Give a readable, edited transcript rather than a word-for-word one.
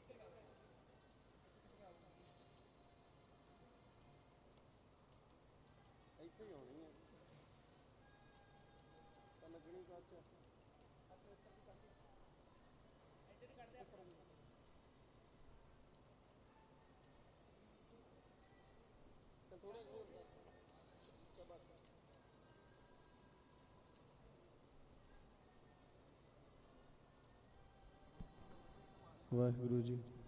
ਇੱਥੇ ਹੀ ਹੋਣੀ ਹੈ ਤਾਂ ਲੱਗਣੀ ਬਾਅਦ ਚ ਥੋੜੇ ਵਾਹਿਗੁਰੂ ਜੀ।